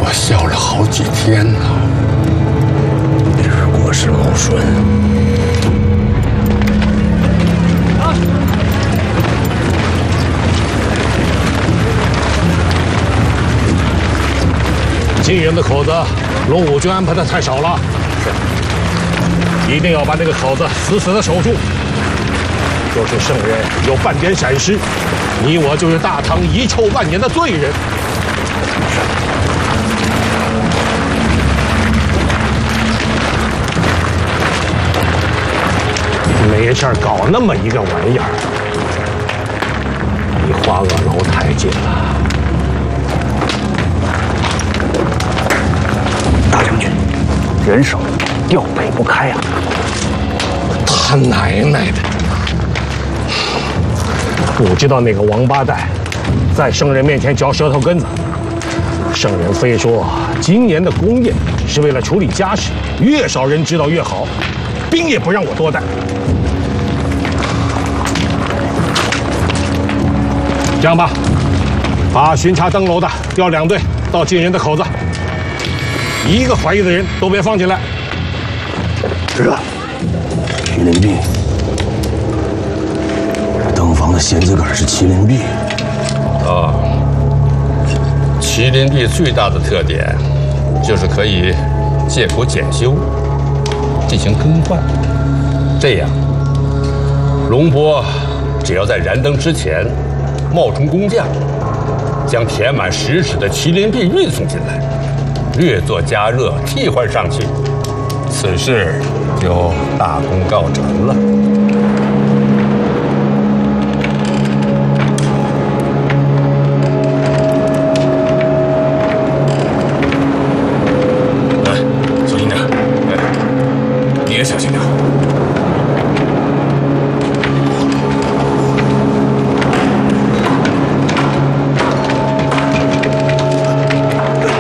我笑了好几天呢。 只不过是毛顺。 金营的口子，龙武军安排的太少了，一定要把那个口子死死的守住。就是圣人有半点闪失，你我就是大唐遗臭万年的罪人。没事儿搞那么一个玩意儿，你花萼楼太近了。 大将军，人手调配不开啊！ 他奶奶的！不知道那个王八蛋在圣人面前嚼舌头根子。圣人非说今年的宫宴只是为了处理家事，越少人知道越好，兵也不让我多带。这样吧，把巡查登楼的调2队到金人的口子，一个怀疑的人都别放进来。 是啊，麒麟臂，登房的仙子杆是麒麟臂。 啊，麒麟臂最大的特点就是可以借古检修，进行更换。这样，龙波只要在燃灯之前冒充工匠，将填满10指的麒麟臂运送进来，略作加热替换上去，此事就大功告成了。